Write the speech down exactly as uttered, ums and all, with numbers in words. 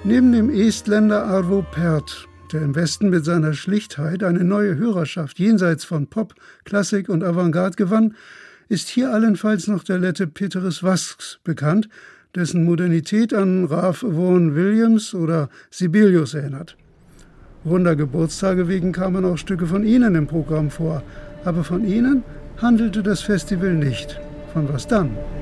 Neben dem Estländer Arvo Pärt, der im Westen mit seiner Schlichtheit eine neue Hörerschaft jenseits von Pop, Klassik und Avantgarde gewann, ist hier allenfalls noch der Lette Peteris Vasks bekannt, dessen Modernität an Ralph Vaughan Williams oder Sibelius erinnert. Runder Geburtstage wegen kamen auch Stücke von ihnen im Programm vor, aber von ihnen handelte das Festival nicht. Von was dann?